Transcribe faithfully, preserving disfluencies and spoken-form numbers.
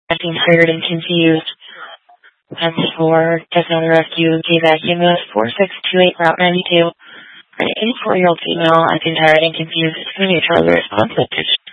acting tired and confused. That's for Designated Rescue, K vacuum four six two eight Route ninety-two. For an eighty-four-year-old female acting tired and confused, it's going to be a Charlie response message.